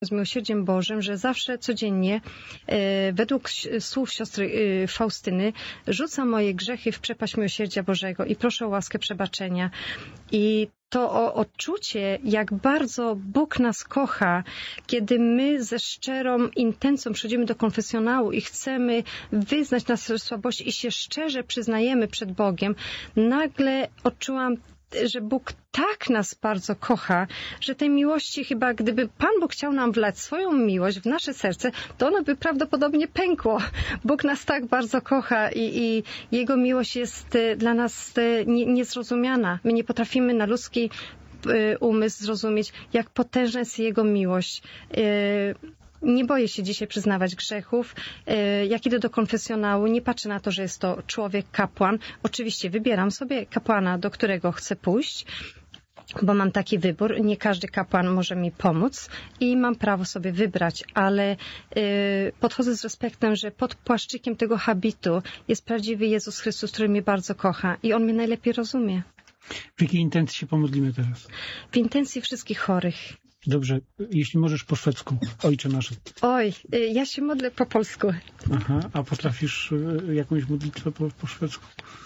z miłosierdziem Bożym, że zawsze codziennie według słów siostry Faustyny rzucam moje grzechy w przepaść miłosierdzia Bożego i proszę o łaskę przebaczenia. I to odczucie, jak bardzo Bóg nas kocha, kiedy my ze szczerą intencją przychodzimy do konfesjonału i chcemy wyznać nasze słabości i się szczerze przyznajemy przed Bogiem, nagle odczułam, że Bóg tak nas bardzo kocha, że tej miłości chyba, gdyby Pan Bóg chciał nam wlać swoją miłość w nasze serce, to ono by prawdopodobnie pękło. Bóg nas tak bardzo kocha i Jego miłość jest dla nas niezrozumiana. My nie potrafimy na ludzki umysł zrozumieć, jak potężna jest Jego miłość. Nie boję się dzisiaj przyznawać grzechów. Jak idę do konfesjonału, nie patrzę na to, że jest to człowiek, kapłan. Oczywiście wybieram sobie kapłana, do którego chcę pójść, bo mam taki wybór. Nie każdy kapłan może mi pomóc i mam prawo sobie wybrać, ale podchodzę z respektem, że pod płaszczykiem tego habitu jest prawdziwy Jezus Chrystus, który mnie bardzo kocha i On mnie najlepiej rozumie. W jakiej intencji się pomodlimy teraz? W intencji wszystkich chorych. Dobrze, jeśli możesz po szwedzku. Ojcze nasz. Oj, ja się modlę po polsku. Aha, a potrafisz jakąś modlitwę po szwedzku?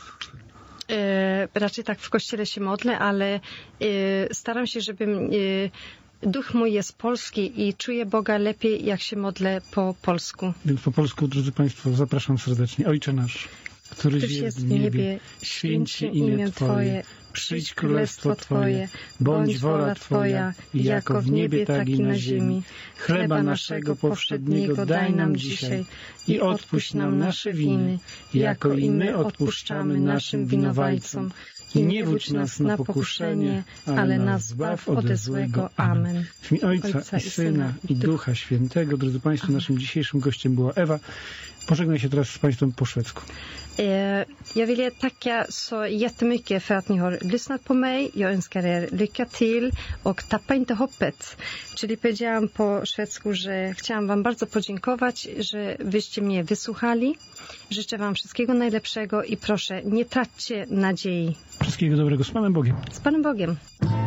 Raczej tak w kościele się modlę, ale staram się, żebym... Duch mój jest polski i czuję Boga lepiej, jak się modlę po polsku. Więc po polsku, drodzy Państwo, zapraszam serdecznie. Ojcze nasz, któryś jest w niebie, święć się imię Twoje, przyjdź królestwo Twoje, bądź wola Twoja, jako w niebie, tak i na ziemi. Chleba naszego powszedniego daj nam dzisiaj i odpuść nam nasze winy, jako i my odpuszczamy naszym winowajcom. I nie wódź nas na pokuszenie, ale nas zbaw ode złego. Amen. W imię Ojca i Syna i Ducha Świętego. Drodzy Państwo, naszym dzisiejszym gościem była Ewa. Pożegnaj się teraz z Państwem po szwedzku. Jag vill tacka så jättemycket för att ni har lyssnat på mig. Jag önskar er lycka till och tappa inte hoppet. Czyli powiedziałam po szwedzku, że chciałam Wam bardzo podziękować, że wyście mnie wysłuchali. Życzę Wam wszystkiego najlepszego i proszę, nie traćcie nadziei. Wszystkiego dobrego. Z Panem Bogiem. Z Panem Bogiem.